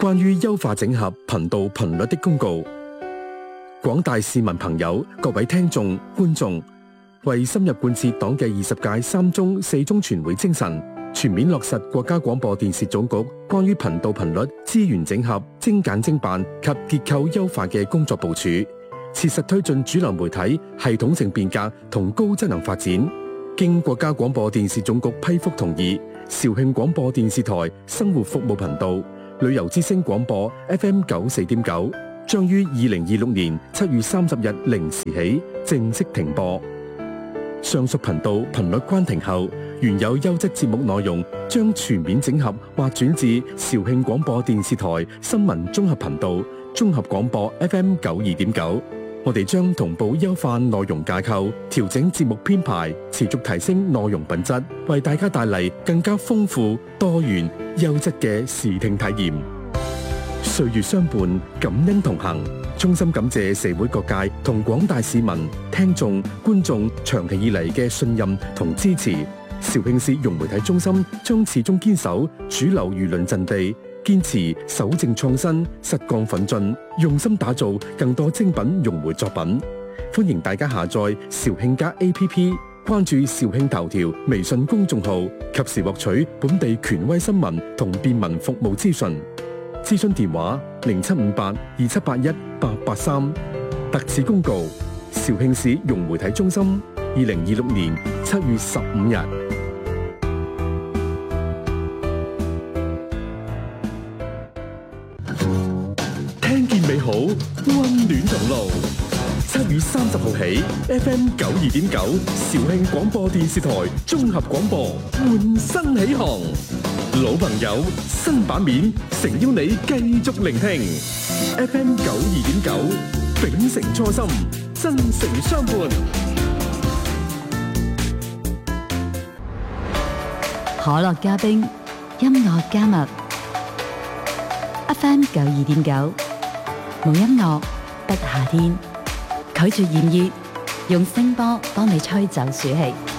關於優化整合頻道頻率的公告。廣大市民朋友、各位聽眾、觀眾，為深入貫徹黨嘅20屆3中4中全會精神，全面落實國家廣播電視總局關於頻道頻率資源整合、精簡精辦及結構優化嘅工作部署，切實推進主流媒體系統性變革同高質能發展。經國家廣播電視總局批覆同意，肇慶廣播電視台生活服務頻道、旅遊之聲廣播 FM 94.9將於2026年7月30日0時起正式停播。上述頻道頻率關停後，原有優質節目內容將全面整合或轉至肇慶廣播電視台新聞綜合頻道、綜合廣播 FM 92.9。我哋將同步優化內容架構，調整節目編排，持續提升內容品質，為大家帶嚟更加豐富、多元、優質嘅視聽體驗。歲月相伴，感恩同行。衷心感謝社會各界同廣大市民、聽眾、觀眾長期以嚟嘅信任同支持。肇慶市融媒體中心將始終堅守主流輿論陣地，堅持守正創新、實幹奮進，用心打造更多精品融媒作品。歡迎大家下載肇慶+APP，關注肇慶頭條微信公眾號，及時獲取本地權威新聞同便民服務資訊。諮詢電話075827818883。特此公告：肇慶市融媒體中心，2026年7月15日。聽見美好，溫暖同路。7月30號起 ，FM 92.9肇慶廣播電視台綜合廣播換新起航。老朋友，新版面，誠邀你繼續聆聽 FM 92.9，秉承初心，真誠相伴。 可樂加冰，音樂加密 FM 92.9，冇音樂不夏天，拒絕炎熱，用聲波幫你吹走暑氣。